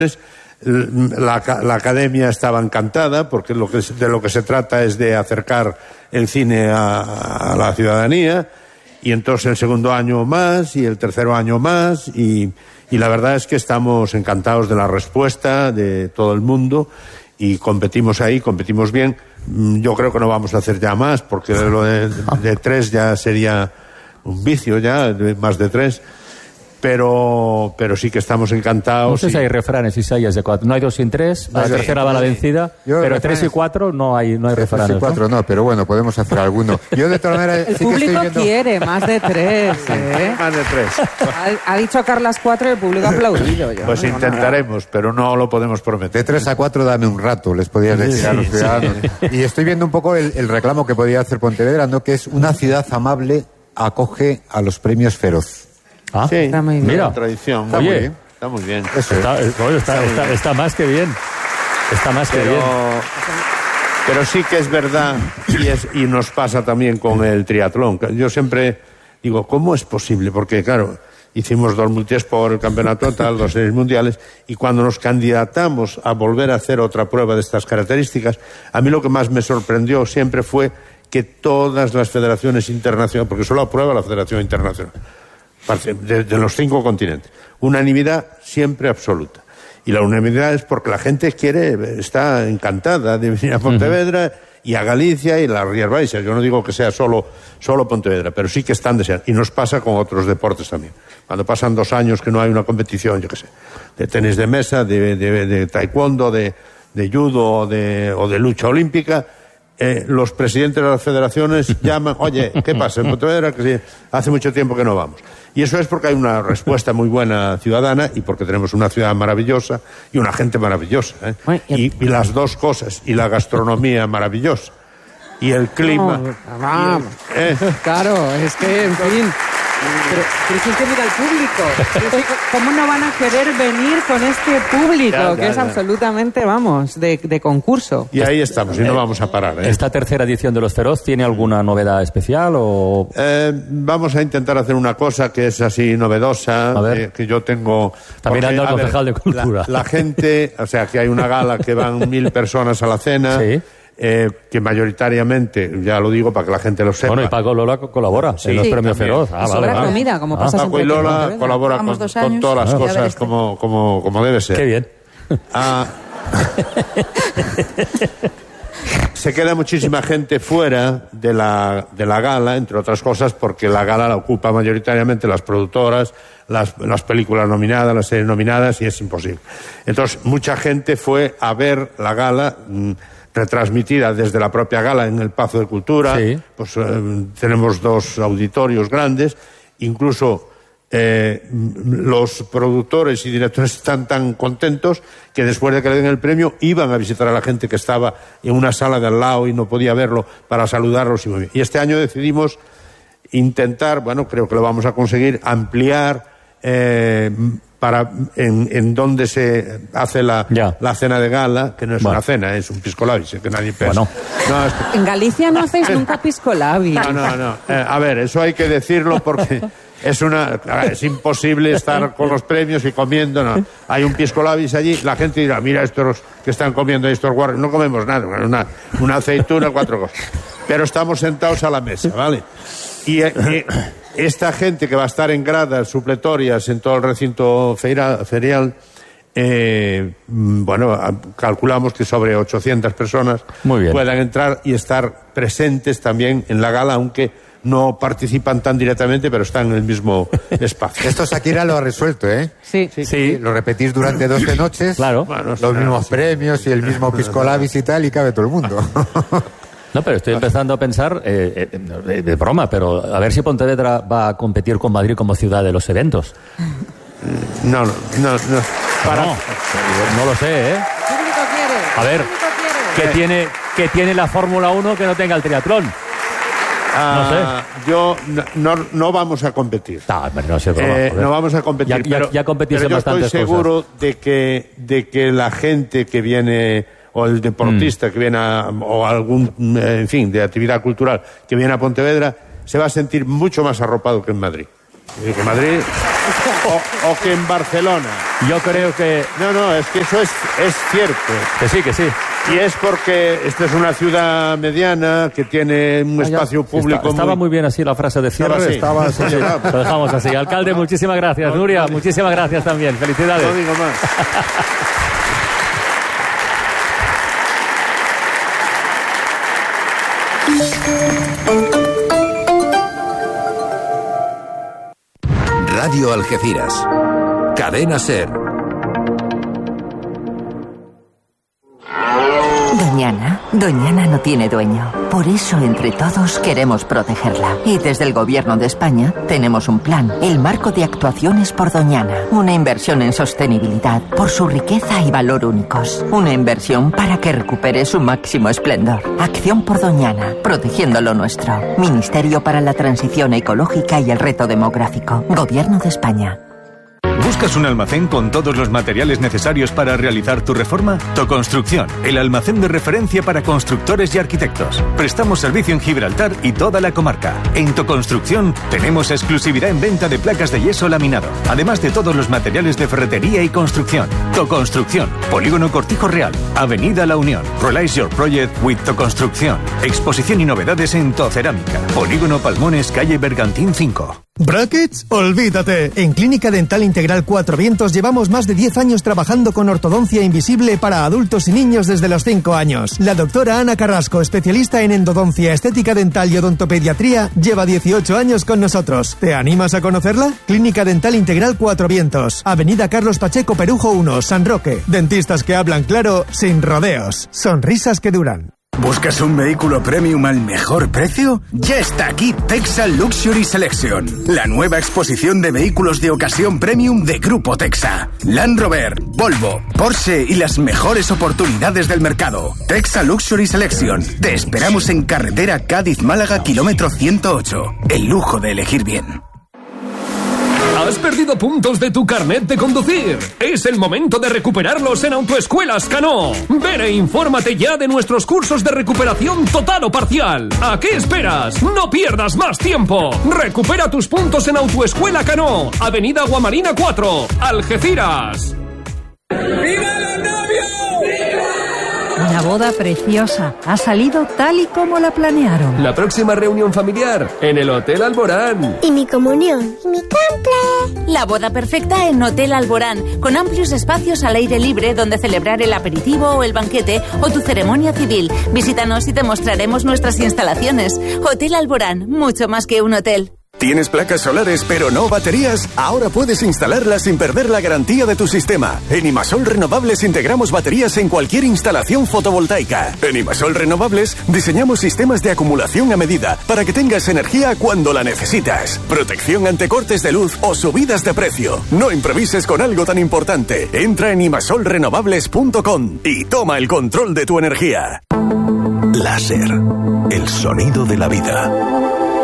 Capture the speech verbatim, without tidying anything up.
La, la academia estaba encantada porque lo que, de lo que se trata es de acercar el cine a, a la ciudadanía, y entonces el segundo año más y el tercero año más, y, y la verdad es que estamos encantados de la respuesta de todo el mundo y competimos ahí, competimos bien. Yo creo que no vamos a hacer ya más porque lo de, de tres ya sería un vicio, ya de más de tres. Pero, pero sí que estamos encantados. No sé si hay refranes, Isaías, de cuatro. No hay dos sin tres, la sí, tercera va la vencida, yo, pero refranes, tres y cuatro no hay, no hay refranes. Tres y cuatro no, pero bueno, podemos hacer alguno. Yo de todas maneras... El sí público que estoy viendo... quiere más de tres, ¿eh? Más de tres. Ha, ha dicho Carlas cuatro y el público ha aplaudido. Yo, pues no, intentaremos, no, pero no lo podemos prometer. De tres a cuatro dame un rato, les podías decir sí, a los ciudadanos. Sí. Y estoy viendo un poco el, el reclamo que podía hacer Pontevedra, ¿no? Que es una ciudad amable acoge a los premios Feroz. Ah, sí, está muy bien. Mira, tradición. Está Oye, muy bien. Está muy bien. Eso está, está, está, está, está más que bien. Está más pero, que bien. Pero sí que es verdad, y, es, y nos pasa también con el triatlón. Yo siempre digo, ¿cómo es posible? Porque, claro, hicimos dos multis por el campeonato total, dos series mundiales, y cuando nos candidatamos a volver a hacer otra prueba de estas características, a mí lo que más me sorprendió siempre fue que todas las federaciones internacionales, porque solo aprueba la Federación Internacional, de, de los cinco continentes, unanimidad siempre absoluta. Y la unanimidad es porque la gente quiere, está encantada de venir a Pontevedra uh-huh. y a Galicia y las Rías Baixas. Yo no digo que sea solo, solo Pontevedra, pero sí que están deseando. Y nos pasa con otros deportes también. Cuando pasan dos años que no hay una competición, yo qué sé, de tenis de mesa, de, de, de taekwondo, de, de judo o de, o de lucha olímpica, eh, los presidentes de las federaciones llaman, oye, ¿qué pasa en Pontevedra? Que sí, hace mucho tiempo que no vamos. Y eso es porque hay una respuesta muy buena ciudadana y porque tenemos una ciudad maravillosa y una gente maravillosa, ¿eh? Bueno, y, y las dos cosas, y la gastronomía maravillosa y el clima. No, vamos. Y el, ¿eh? Claro, es que, en fin... Pero, pero es que mira el público. ¿Cómo no van a querer venir con este público? Ya, ya, que es ya. absolutamente, vamos, de, de concurso. Y ahí estamos, y no vamos a parar, ¿eh? ¿Esta tercera edición de Los Feroz tiene alguna novedad especial o...? Eh, vamos a intentar hacer una cosa que es así novedosa, que, que yo tengo... Está mirando al concejal de Cultura. La, la gente, o sea, que hay una gala que van mil personas a la cena... Sí. Eh, que mayoritariamente, ya lo digo para que la gente lo sepa. Bueno, y Paco Lola colabora sí, en los sí, premios Feroz. Ah, vale, vale. Comida, como pasa ah, Paco y Lola colabora con, con todas las ah, cosas como, como, como debe ser. Qué bien. Ah, se queda muchísima gente fuera de la, de la gala, entre otras cosas, porque la gala la ocupa mayoritariamente las productoras, las, las películas nominadas, las series nominadas, y es imposible. Entonces, mucha gente fue a ver la gala... Mmm, retransmitida desde la propia gala en el Pazo de Cultura. Sí. Pues eh, tenemos dos auditorios grandes, incluso eh, los productores y directores están tan contentos que después de que le den el premio iban a visitar a la gente que estaba en una sala de al lado y no podía verlo para saludarlos. Y, y este año decidimos intentar, bueno, creo que lo vamos a conseguir, ampliar eh, para en, en donde se hace la, la cena de gala, que no es bueno. una cena, es un pisco labis, que nadie piensa. Bueno. No, es que... En Galicia no hacéis nunca pisco labis. No, no, no. Eh, a ver, eso hay que decirlo porque es una es imposible estar con los premios y comiendo. No. Hay un pisco labis allí, la gente dirá, mira estos que están comiendo estos guarros, no comemos nada, una, una aceituna, cuatro cosas. Pero estamos sentados a la mesa, ¿vale? Y... y esta gente que va a estar en gradas supletorias en todo el recinto feira, ferial, eh, bueno, calculamos que sobre ochocientas personas puedan entrar y estar presentes también en la gala, aunque no participan tan directamente, pero están en el mismo espacio. Esto Shakira lo ha resuelto, ¿eh? Sí. Sí, sí. Lo repetís durante doce noches, claro. Bueno, los mismos premios y el mismo pisco labis y tal, y cabe todo el mundo. No, pero estoy empezando a pensar, eh, eh, de broma, pero a ver si Pontevedra va a competir con Madrid como ciudad de los eventos. No, no, no. no. Para... no, no lo sé, ¿eh? ¿Qué público quiere? A ver, ¿qué ¿qué tiene, qué tiene la Fórmula uno que no tenga el triatlón? Ah, no sé. Yo no, no, no vamos a competir. No, no sé, broma, eh, no vamos a competir. Ya, pero, ya, ya competís pero en yo bastantes estoy seguro cosas. de que, de que la gente que viene... o el deportista mm. que viene a, o algún, en fin, de actividad cultural que viene a Pontevedra, se va a sentir mucho más arropado que en Madrid. Y que Madrid... o, o que en Barcelona. Yo creo que... No, no, es que eso es, es cierto. Que sí, que sí. Y es porque esta es una ciudad mediana que tiene un espacio público. Está, estaba muy... muy bien así la frase de cierre. Estaba así. Estaba así. Lo dejamos así. Alcalde, muchísimas gracias. No, Nuria, no, muchísimas gracias también. Felicidades. No digo más. Radio Algeciras. Cadena SER. Doñana, Doñana no tiene dueño. Por eso, entre todos, queremos protegerla. Y desde el Gobierno de España tenemos un plan, el Marco de Actuaciones por Doñana. Una inversión en sostenibilidad por su riqueza y valor únicos. Una inversión para que recupere su máximo esplendor. Acción por Doñana, protegiendo lo nuestro. Ministerio para la Transición Ecológica y el Reto Demográfico. Gobierno de España. ¿Buscas un almacén con todos los materiales necesarios para realizar tu reforma? Toconstrucción, el almacén de referencia para constructores y arquitectos. Prestamos servicio en Gibraltar y toda la comarca. En Toconstrucción tenemos exclusividad en venta de placas de yeso laminado, además de todos los materiales de ferretería y construcción. Toconstrucción, Polígono Cortijo Real, Avenida La Unión. Realize your project with Toconstrucción. Exposición y novedades en Tocerámica. Polígono Palmones, calle Bergantín cinco. ¿Brackets? Olvídate. En Clínica Dental Integral Cuatro Vientos llevamos más de diez años trabajando con ortodoncia invisible para adultos y niños desde los cinco años. La doctora Ana Carrasco, especialista en endodoncia, estética dental y odontopediatría, lleva dieciocho años con nosotros. ¿Te animas a conocerla? Clínica Dental Integral Cuatro Vientos, Avenida Carlos Pacheco Perujo uno, San Roque. Dentistas que hablan claro, sin rodeos. Sonrisas que duran. ¿Buscas un vehículo premium al mejor precio? Ya está aquí Texa Luxury Selection, la nueva exposición de vehículos de ocasión premium de Grupo Texa. Land Rover, Volvo, Porsche y las mejores oportunidades del mercado. Texa Luxury Selection. Te esperamos en carretera Cádiz-Málaga, kilómetro ciento ocho. El lujo de elegir bien. ¿Has perdido puntos de tu carnet de conducir? Es el momento de recuperarlos en Autoescuelas Cano. Ven e infórmate ya de nuestros cursos de recuperación total o parcial. ¿A qué esperas? No pierdas más tiempo. Recupera tus puntos en Autoescuela Cano, Avenida Guamarina cuatro, Algeciras. ¡Viva los novios! Una boda preciosa. Ha salido tal y como la planearon. La próxima reunión familiar en el Hotel Alborán. Y mi comunión. Y mi cumple. La boda perfecta en Hotel Alborán, con amplios espacios al aire libre donde celebrar el aperitivo o el banquete o tu ceremonia civil. Visítanos y te mostraremos nuestras instalaciones. Hotel Alborán, mucho más que un hotel. ¿Tienes placas solares pero no baterías? Ahora puedes instalarlas sin perder la garantía de tu sistema. En Imasol Renovables integramos baterías en cualquier instalación fotovoltaica. En Imasol Renovables diseñamos sistemas de acumulación a medida para que tengas energía cuando la necesitas. Protección ante cortes de luz o subidas de precio. No improvises con algo tan importante. Entra en imasol renovables punto com y toma el control de tu energía. Láser, el sonido de la vida.